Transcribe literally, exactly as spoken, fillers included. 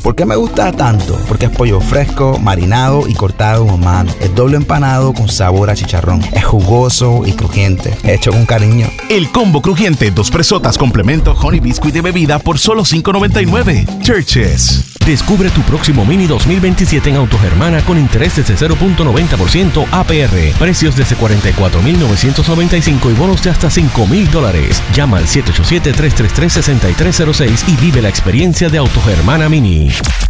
¿Por qué me gusta tanto? Porque es pollo fresco, marinado y cortado a mano. Es doble empanado con sabor a chicharrón. Es jugoso y crujiente, hecho con cariño. El combo crujiente, dos presotas, complemento, honey biscuit de bebida por solo cinco noventa y nueve. Churches. Descubre tu próximo Mini dos mil veintisiete en Autogermana con intereses de cero punto noventa por ciento A P R. Precios desde cuarenta y cuatro mil novecientos noventa y cinco y bonos de hasta cinco mil dólares. Llama al siete ocho siete, tres tres tres, seis tres cero seis y vive la experiencia de Autogermana Mini.